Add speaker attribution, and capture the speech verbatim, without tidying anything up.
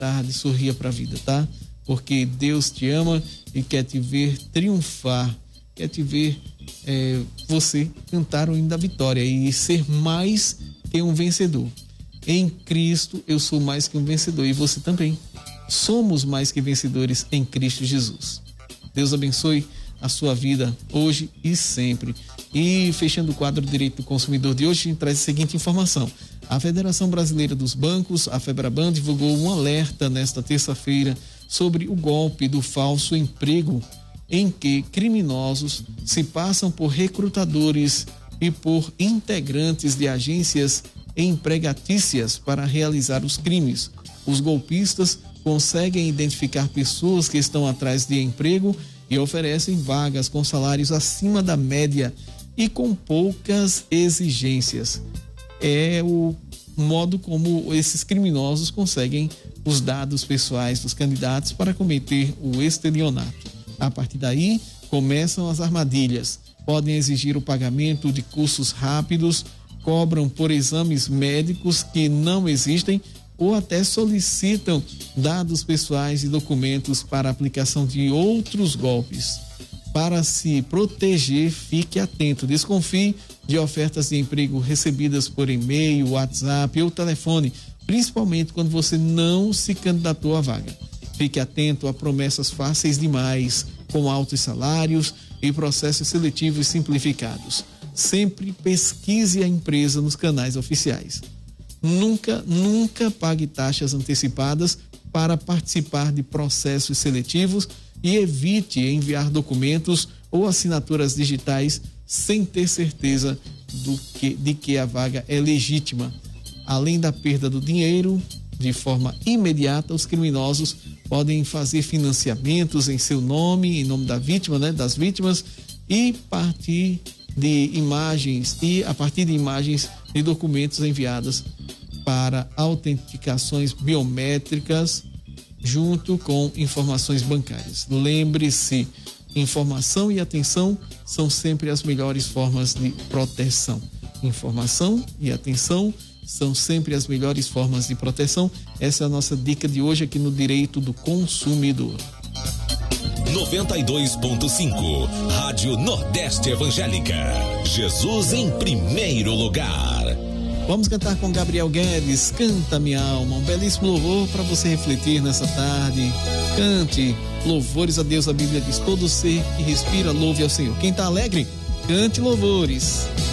Speaker 1: tarde, sorria para a vida, tá? Porque Deus te ama e quer te ver triunfar, quer te ver é, você cantar o hino da vitória e ser mais que um vencedor. Em Cristo eu sou mais que um vencedor e você também. Somos mais que vencedores em Cristo Jesus. Deus abençoe a sua vida hoje e sempre. E fechando o quadro Direito do Consumidor de hoje, a gente traz a seguinte informação. A Federação Brasileira dos Bancos, a FEBRABAN, divulgou um alerta nesta terça-feira sobre o golpe do falso emprego, em que criminosos se passam por recrutadores e por integrantes de agências empregatícias para realizar os crimes. Os golpistas conseguem identificar pessoas que estão atrás de emprego e oferecem vagas com salários acima da média e com poucas exigências. É o modo como esses criminosos conseguem os dados pessoais dos candidatos para cometer o estelionato. A partir daí, começam as armadilhas. Podem exigir o pagamento de cursos rápidos, cobram por exames médicos que não existem ou até solicitam dados pessoais e documentos para a aplicação de outros golpes. Para se proteger, fique atento, desconfie de ofertas de emprego recebidas por e-mail, WhatsApp ou telefone, principalmente quando você não se candidatou à vaga. Fique atento a promessas fáceis demais, com altos salários e processos seletivos simplificados. Sempre pesquise a empresa nos canais oficiais. Nunca, nunca pague taxas antecipadas para participar de processos seletivos e evite enviar documentos ou assinaturas digitais sem ter certeza do que, de que a vaga é legítima. Além da perda do dinheiro, de forma imediata, os criminosos podem fazer financiamentos em seu nome, em nome da vítima, né, das vítimas, e partir de imagens e a partir de imagens e documentos enviados para autenticações biométricas junto com informações bancárias. Lembre-se, informação e atenção são sempre as melhores formas de proteção. Informação e atenção são sempre as melhores formas de proteção. Essa é a nossa dica de hoje aqui no Direito do Consumidor.
Speaker 2: noventa e dois ponto cinco Rádio Nordeste Evangélica. Jesus em primeiro lugar.
Speaker 1: Vamos cantar com Gabriel Guedes, Canta Minha Alma, um belíssimo louvor para você refletir nessa tarde. Cante louvores a Deus, a Bíblia diz: todo ser que respira louve ao Senhor. Quem está alegre, cante louvores.